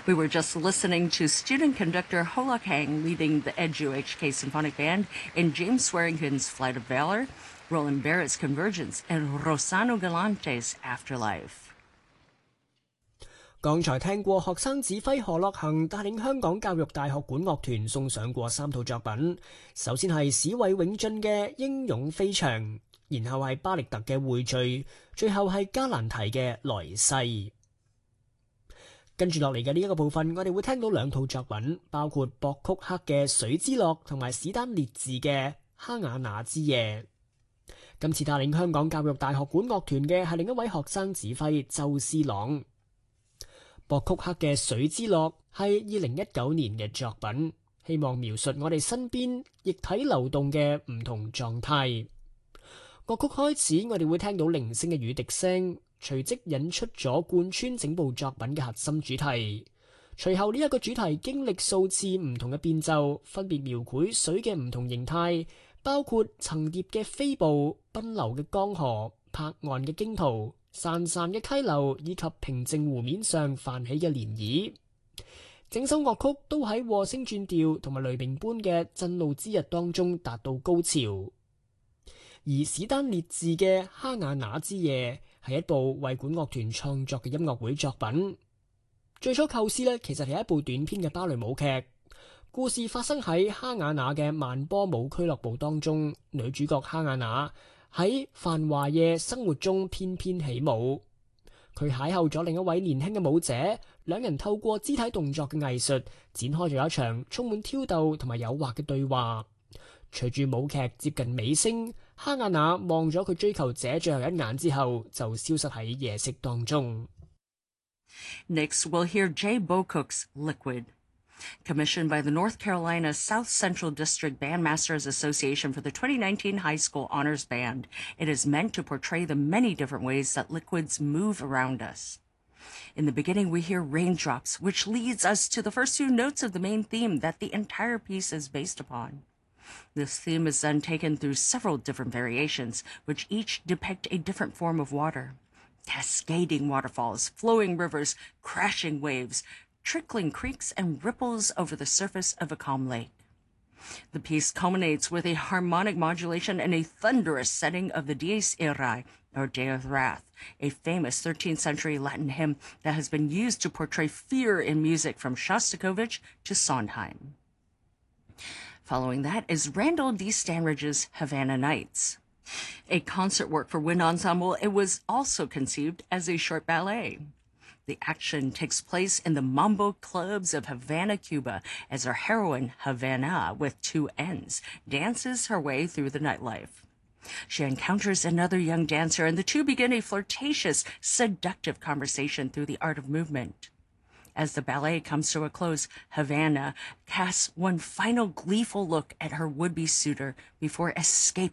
We were just listening to student conductor Holok Hang leading the EDUHK Symphonic Band in James Swearingen's Flight of Valor, Roland Barrett's Convergence, and Rossano Galante's Afterlife。 剛才聽過學生指揮何樂行帶領香港教育大學管樂團送上過3套作品，首先係史偉永進嘅英勇飛翔，然後係巴力特嘅匯聚，最後係加蘭提嘅來世。跟住落嚟嘅呢一個部分，我哋會聽到2套作品，包括博曲克嘅水之樂同埋史丹列治嘅哈瓦那之夜。今次帶領香港教育大學管樂團嘅係另一位學生指揮周思朗。博曲克嘅水之樂係2019年嘅作品，希望描述我哋身邊液體流動嘅唔同狀態。歌曲開始，我哋會聽到零星嘅雨滴聲，隨即引出咗貫穿整部作品嘅核心主題。隨後呢一個主題經歷數次唔同嘅變奏，分別描繪水嘅唔同形態，包括層疊嘅飛步、奔流嘅江河、拍岸嘅驚濤、潺潺嘅溪流以及平靜湖面上泛起嘅漣漪。整首樂曲都喺和聲轉調同埋雷鳴般嘅震怒之日當中達到高潮。而史丹列治嘅哈瓦那之夜係一部為管樂團創作嘅音樂會作品。最初構思呢，其實係一部短篇嘅芭蕾舞劇，故事發生喺哈瓦那嘅曼波舞俱樂部當中，女主角哈瓦那喺繁華夜生活中翩翩起舞，佢邂逅咗另一位年輕嘅舞者，兩人透過肢體動作嘅藝術展開咗一場充滿挑逗同埋誘惑嘅對話。隨住舞劇接近尾聲，哈瓦那望咗佢追求者最後一眼之後，就消失喺夜色當中。 Next, we'll hear Jay Bocook's Liquid. Commissioned by the North Carolina South Central District Bandmasters Association for the 2019 High School Honors Band, it is meant to portray the many different ways that liquids move around us. In the beginning, we hear raindrops, which leads us to the first 2 notes of the main theme that the entire piece is based upon. This theme is then taken through several different variations, which each depict a different form of water. Cascading waterfalls, flowing rivers, crashing waves, trickling creeks, and ripples over the surface of a calm lake. The piece culminates with a harmonic modulation and a thunderous setting of the Dies Irae, or Day of Wrath, a famous 13th century Latin hymn that has been used to portray fear in music from Shostakovich to Sondheim. Following that is Randall D. Stanridge's Havana Nights. A concert work for wind ensemble, it was also conceived as a short ballet. The action takes place in the mambo clubs of Havana, Cuba, as our heroine, Havana, with 2 N's, dances her way through the nightlife. She encounters another young dancer, and the 2 begin a flirtatious, seductive conversation through the art of movement. As the ballet comes to a close, Havana casts one final gleeful look at her would-be suitor before escaping